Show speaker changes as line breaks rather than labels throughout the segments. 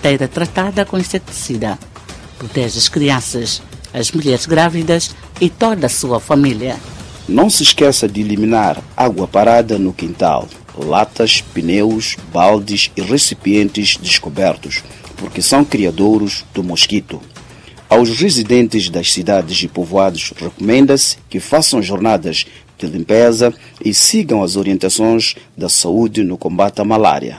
terra tratada com inseticida. Protege as crianças, as mulheres grávidas e toda a sua família.
Não se esqueça de eliminar água parada no quintal, latas, pneus, baldes e recipientes descobertos, porque são criadouros do mosquito. Aos residentes das cidades e povoados, recomenda-se que façam jornadas de limpeza e sigam as orientações da saúde no combate à malária.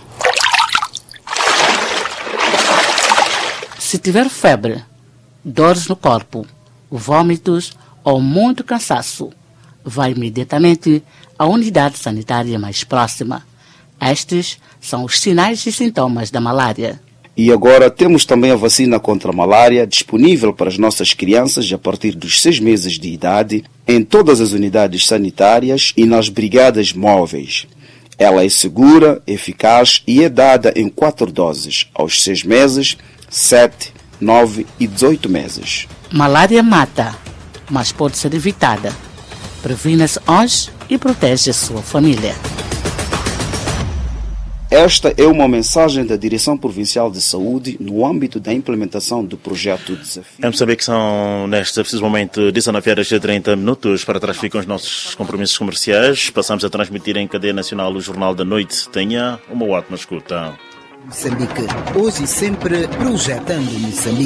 Se tiver febre, dores no corpo, vômitos ou muito cansaço, vá imediatamente à unidade sanitária mais próxima. Estes são os sinais e sintomas da malária.
E agora temos também a vacina contra a malária disponível para as nossas crianças a partir dos 6 meses de idade em todas as unidades sanitárias e nas brigadas móveis. Ela é segura, eficaz e é dada em 4 doses, aos 6 meses, 7, 9 e 18 meses.
Malária mata, mas pode ser evitada. Previna-se hoje e protege a sua família.
Esta é uma mensagem da Direção Provincial de Saúde no âmbito da implementação do projeto Desafio.
Em Moçambique são, neste preciso momento, 19h30. Para trás ficam os nossos compromissos comerciais. Passamos a transmitir em cadeia nacional o Jornal da Noite. Tenha uma ótima escuta.
Moçambique, hoje e sempre projetando Moçambique.